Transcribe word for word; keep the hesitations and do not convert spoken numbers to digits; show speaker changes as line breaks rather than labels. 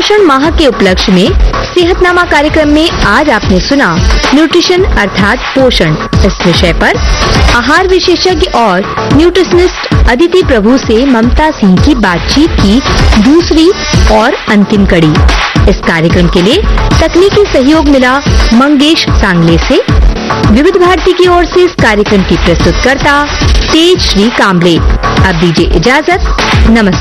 पोषण माह के उपलक्ष्य में सेहतनामा कार्यक्रम में आज आपने सुना न्यूट्रिशन अर्थात पोषण इस विषय पर आहार विशेषज्ञ और न्यूट्रिशनिस्ट अदिति प्रभु से ममता सिंह की बातचीत की दूसरी और अंतिम कड़ी। इस कार्यक्रम के लिए तकनीकी सहयोग मिला मंगेश सांगले से। विविध भारती की ओर से इस कार्यक्रम की प्रस्तुतकर्ता तेज श्री काम्बले। अब दीजिए इजाजत, नमस्कार।